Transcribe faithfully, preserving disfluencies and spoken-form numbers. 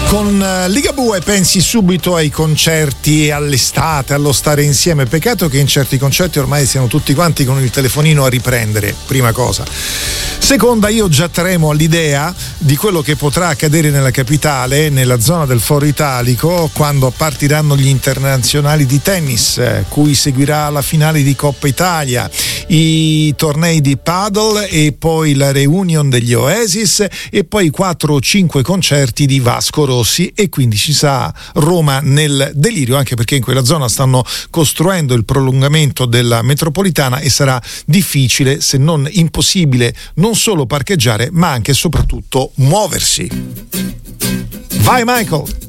Con Ligabue pensi subito ai concerti, all'estate, allo stare insieme. Peccato che in certi concerti ormai siano tutti quanti con il telefonino a riprendere, prima cosa. Seconda, io già tremo all'idea di quello che potrà accadere nella capitale, nella zona del Foro Italico, quando partiranno gli internazionali di tennis, cui seguirà la finale di Coppa Italia, i tornei di paddle e poi la reunion degli Oasis e poi quattro o cinque concerti di Vasco Rossi, e quindi ci sarà Roma nel delirio, anche perché in quella zona stanno costruendo il prolungamento della metropolitana e sarà difficile, se non impossibile, non solo parcheggiare ma anche e soprattutto muoversi. Vai Michael!